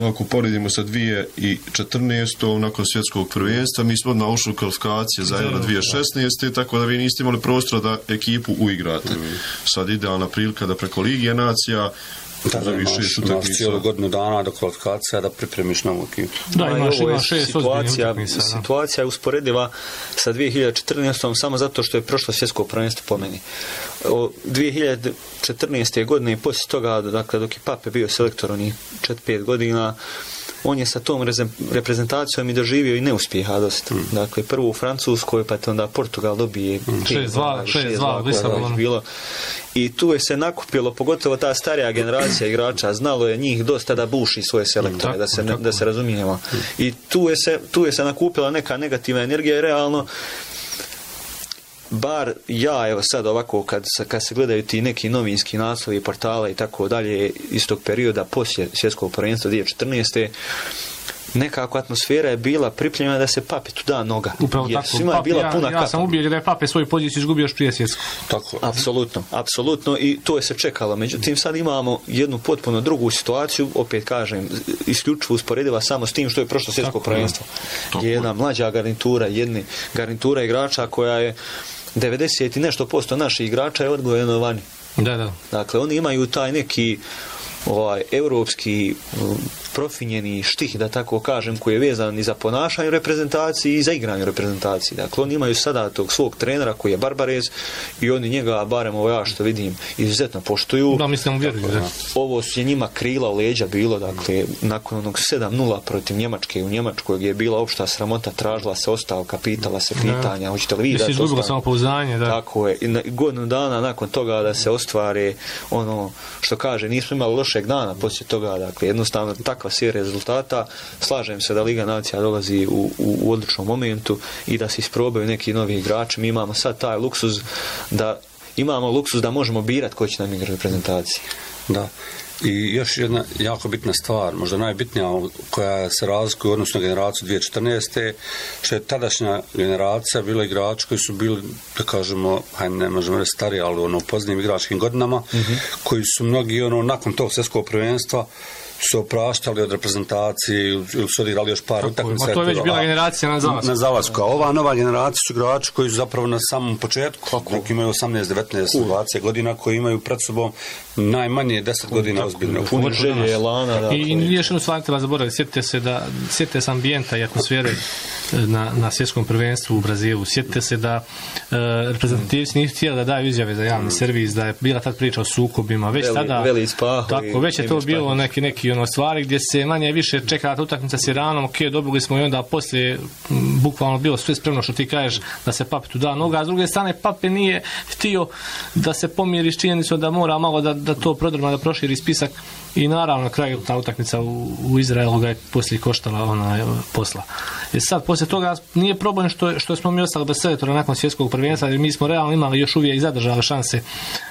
Ako poredimo sa 2014. nakon svjetskog prvenstva, mi smo odmah ušli u kvalifikacije za Euro 2016. tako da vi niste imali prostora da ekipu uigrate. Sad idealna prilika da preko Lige nacija imaš cijelu godinu dana do kvalifikacija da pripremiš novu ekipu. Da, imaš 6 situacija je usporediva sa 2014. samo zato što je prošlo svjetsko prvenstvo po meni. 2014. godine i poslije toga, dakle, dok je Pape bio selektor onih 4-5 godina, on je sa tom reprezentacijom i doživio i neuspjeha dosta. Dakle, prvo u Francuskoj, pa onda Portugal dobije 6-2 bilo. I tu je se nakupilo, pogotovo ta starija generacija igrača, znalo je njih dosta da buši svoje selektore, da se razumijemo. I tu je se nakupila neka negativna energija i realno bar ja, evo sad ovako kad se gledaju ti neki novinski naslovi, portala i tako dalje iz tog perioda poslije svjetskog prvenstva 2014. nekako atmosfera je bila pripremljena da se Pape tu da noga. Upravo jer tako. Svima je bila puna kapa. Ja sam ubijeđen da je Pape svoju poziciju izgubio još prije svjetskog. Tako. Apsolutno i to je se čekalo. Međutim, sad imamo jednu potpuno drugu situaciju, opet kažem, isključivo usporediva samo s tim što je prošlo svjetsko prvenstvo. Jedna mlađa garnitura igrača koja je 90 i nešto % naših igrača je odgojeno vani. Da. Dakle, oni imaju taj neki europski profinjeni štih, da tako kažem, koji je vezan i za ponašanje u reprezentaciji i za igranje u reprezentaciji. Dakle, oni imaju sada tog svog trenera koji je Barbarez i oni njega, barem ovo ja što vidim, izuzetno poštuju. Da, mislim, vjeruju. Ovo je njima krila u leđa bilo, dakle, nakon onog 7-0 protiv Njemačke u Njemačkoj gdje je bila opšta sramota, tražila se ostavka, pitala se pitanja, hoćete li vi dati ostavku? Samopouzdanje, da. Tako je. I godinu dana nakon toga da se ostvare ono što kaže, nismo imali lošeg dana poslije toga, dakle, jednostavno takva serija rezultata. Slažem se da Liga nacija dolazi u odličnom momentu i da se isprobaju neki novi igrači. Mi imamo sad taj luksuz da možemo birati ko će nam igrati reprezentaciji. Da. I još jedna jako bitna stvar, možda najbitnija koja se razlikuje u odnosu na generaciju 2014. što je tadašnja generacija bila igrači koji su bili, da kažemo, ne možemo reći stariji, ali u poznijim igračkim godinama, koji su mnogi nakon tog svjetskog prvenstva su opraštali od reprezentacije ili su odigrali još par utakmica. To je već bila generacija na zalasku. A ova nova generacija su igrači koji su zapravo na samom početku, neki imaju 18, 19, 20 godina, koji imaju pred sobom najmanje 10 godina ozbiljne. Puno želje, elana. I još jednu stvar treba zaboraviti. Sjetite se ambijenta i atmosfere na svjetskom prvenstvu u Brazilu. Sjetite se da reprezentativci nisu htjeli da daju izjave za javni servis, da je bila tad priča o sukobima. Već tada, već je to bilo neki stvari gdje se manje više čekala ta utakmica s Iranom, dobili smo i onda poslije bukvalno bilo sve spremno što ti kažeš da se Pape tu da noga, a s druge strane Pape nije htio da se pomiri s činjenicom da mora malo da to prodrma, da proširi spisak i naravno na kraju ta utakmica u Izraelu ga je poslije koštala posla. I sad poslije toga nije problem što smo mi ostali bez selektora nakon svjetskog prvenstva, jer mi smo realno imali još uvijek zadržali šanse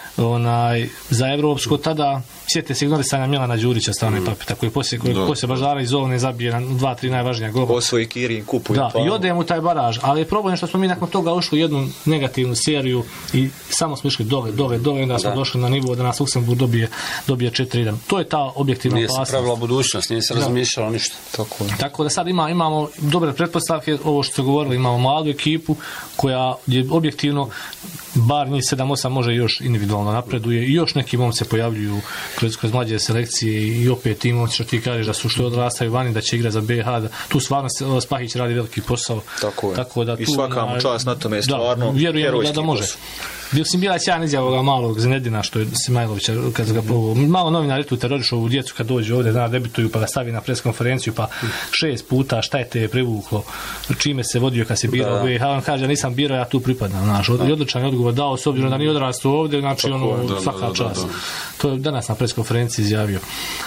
za evropsko tada. Sjetite se ignorisanja Milana Đurića strane Papeta koji poslije Baždara iz Zovne zabije na 2-3 najvažnija gola. Osvoji Kirin kupu. Da, i odem u taj baraž, ali je problem što smo mi nakon toga ušli u jednu negativnu seriju i samo smo išli dole, onda smo došli na nivo da nas Luksemburg dobije 4-1. To je ta objektivna opasnost. Nije se pravila budućnost, nije se razmišljalo ništa. Tako da sad imamo dobre pretpostavke, ovo što ste govorili, imamo mladu ekipu koja je objektivno bar njih 7-8 može još individualno napreduje i još neki momci se pojavljuju kroz mlađe selekcije i opet ti momci što ti kažeš da su što odrastaju vani da će igrati za BiH, tu stvarno Spahić radi veliki posao. Tako da tu, i svaka mu čast na tome je stvarno vjerujem da može. Bila je sjajan izjava ovoga malog Zinedina što je Semajlovića kad ga probao. Malo novinari tu terorišu ovu djecu kad dođu ovdje, debituju pa ga stavi na preskonferenciju pa 6 puta šta je te privuklo, čime se vodio kad se birao BiH, on kaže nisam birao, ja tu pripadam. I odličan odgovor dao s obzirom da nije odrastao ovdje, znači svaka čast. To je danas na preskonferenciji izjavio.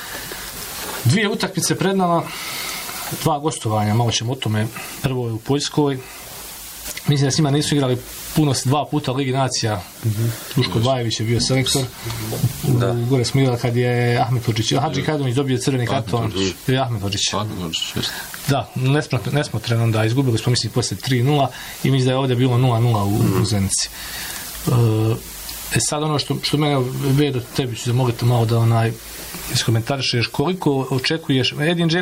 2 utakmice pred nama, 2 gostovanja, malo ćemo o tome. Prvo je u Poljskoj. Mislim da s njima nisu igrali puno, 2 puta u Ligi nacija. Duško Bajević je bio selektor. Gore smo igrali kad je Ahmet Hodžić. Hadži Kadović dobio crveni karton. Je Ahmet Hodžić. Da, nesmotreno da izgubili smo, mislim, poslije 3-0 i mislim da je ovdje bilo 0-0 u Zenici. Sad ono što mene Vedo, tebi ću zamoliti malo da iskomentarišeš, koliko očekuješ, Edin